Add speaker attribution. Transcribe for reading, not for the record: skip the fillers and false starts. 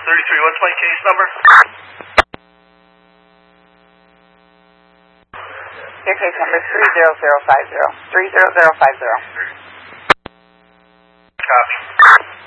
Speaker 1: 33, what's my case number?
Speaker 2: Your case number is 30050. 30050.
Speaker 1: Copy.